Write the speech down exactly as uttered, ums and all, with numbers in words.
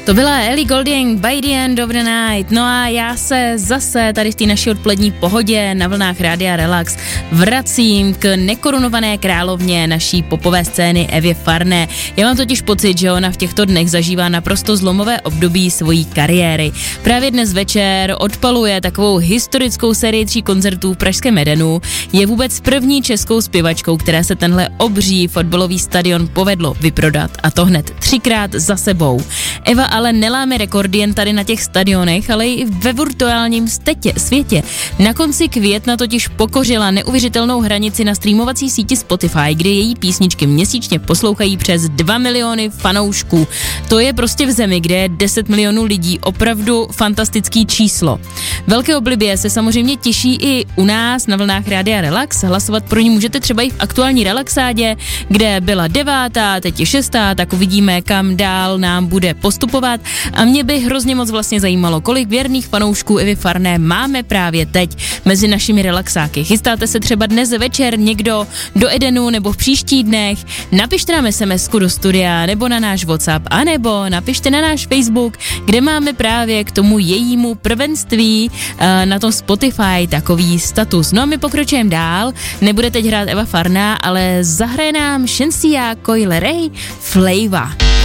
To byla Ellie Goulding, By the End of the Night. No a já se zase tady v té naší odpolední pohodě na vlnách Rádia Relax vracím k nekorunované královně naší popové scény Evě Farné. Já mám totiž pocit, že ona v těchto dnech zažívá naprosto zlomové období svojí kariéry. Právě dnes večer odpaluje takovou historickou sérii tří koncertů v pražském Edenu. Je vůbec první českou zpěvačkou, která se tenhle obří fotbalový stadion povedlo vyprodat, a to hned třikrát za sebou. Eva ale neláme rekordy jen tady na těch stadionech, ale i ve virtuálním stetě, světě. Na konci května totiž pokořila neuvěřitelnou hranici na streamovací síti Spotify, kde její písničky měsíčně poslouchají přes dva miliony fanoušků. To je prostě v zemi, kde je deset milionů lidí, opravdu fantastický číslo. Velké oblibě se samozřejmě těší i u nás na vlnách Rádia Relax. Hlasovat pro ní můžete třeba i v aktuální Relaxádě, kde byla devátá, teď je šestá, tak uvidíme, kam dál nám bude postupovat. A mě by hrozně moc vlastně zajímalo, kolik věrných fanoušků Evy Farné máme právě teď mezi našimi relaxáky. Chystáte se třeba dnes večer někdo do Edenu nebo v příštích dnech? Napište nám SMSku do studia nebo na náš WhatsApp, anebo napište na náš Facebook, kde máme právě k tomu jejímu prvenství uh, na tom Spotify takový status. No a my pokročujeme dál, nebude teď hrát Eva Farná, ale zahraje nám Shensia Coil Ray Flavor.